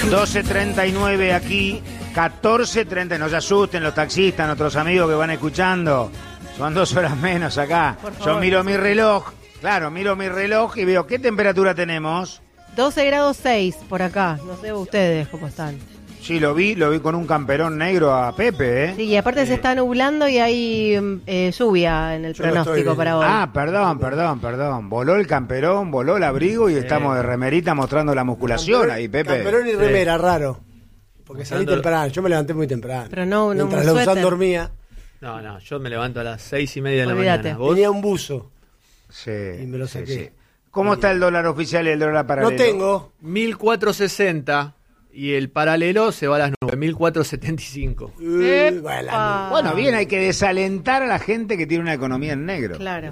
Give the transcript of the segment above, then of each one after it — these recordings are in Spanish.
12:39 aquí, 14:30. No se asusten los taxistas, nuestros amigos que van escuchando. Son 2 horas menos acá. Yo miro mi reloj, miro mi reloj y veo qué temperatura tenemos. 12 grados 6 por acá. No sé ustedes cómo están. Sí, lo vi con un camperón negro a Pepe, ¿eh? Sí, y aparte se está nublando y hay lluvia en el pronóstico para hoy. Ah, perdón. Voló el camperón, voló el abrigo y estamos de remerita mostrando la musculación ahí, Pepe. Camperón y remera, raro. Porque salí temprano, yo me levanté muy temprano. Pero no mientras Lauzán dormía. No, yo me levanto a las 6:30 de la mañana. ¿Vos? Tenía un buzo. Sí. Y me lo saqué. Sí. ¿Cómo está el dólar oficial y el dólar paralelo? No tengo. 1.460 y el paralelo se va a las 9.475. Bueno, bien, hay que desalentar a la gente que tiene una economía en negro. Claro.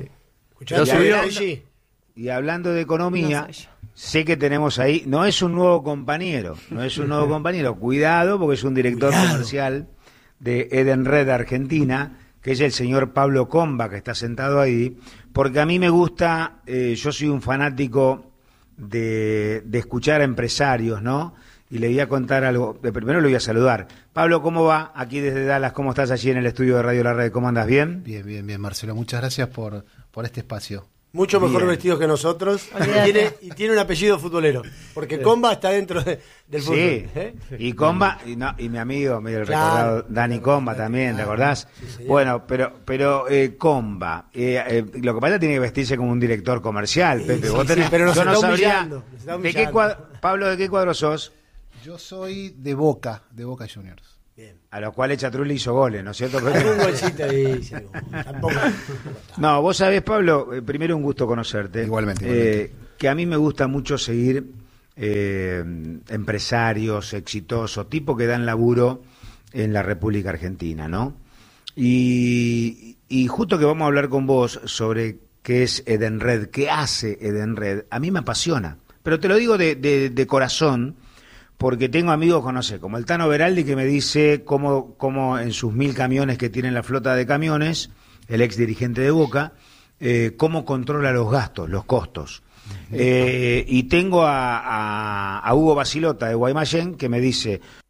Y hablando de economía, sé que tenemos ahí, no es un nuevo compañero, cuidado, porque es un director comercial de Edenred Argentina, que es el señor Pablo Comba, que está sentado ahí, porque a mí me gusta, yo soy un fanático de escuchar a empresarios, ¿no? Y le voy a contar algo, primero le voy a saludar. Pablo, ¿cómo va? Aquí desde Dallas, ¿cómo estás allí en el estudio de Radio La Red? ¿Cómo andas? ¿Bien? Bien, Marcelo, muchas gracias por este espacio. Mucho mejor vestidos que nosotros y tiene un apellido futbolero, porque Comba está dentro del fútbol. Sí, y Comba, y mi amigo, el recordado Dani Comba también, ¿te acordás? Sí, bueno, pero Comba, lo que pasa es que tiene que vestirse como un director comercial, Pepe. Vos tenés, pero yo no sabría, Pablo, ¿de qué cuadro sos? Yo soy de Boca Juniors. Bien. A los cuales Chatrulli hizo goles, ¿no es cierto? Algún golcito ahí, tampoco. No, vos sabés, Pablo, primero un gusto conocerte. Igualmente. Que a mí me gusta mucho seguir empresarios exitosos, tipos que dan laburo en la República Argentina, ¿no? Y justo que vamos a hablar con vos sobre qué es Edenred, qué hace Edenred, a mí me apasiona. Pero te lo digo de corazón, porque tengo amigos, como el Tano Beraldi, que me dice cómo en sus 1000 camiones que tiene la flota de camiones, el ex dirigente de Boca, cómo controla los gastos, los costos. Y tengo a Hugo Basilota de Guaymallén, que me dice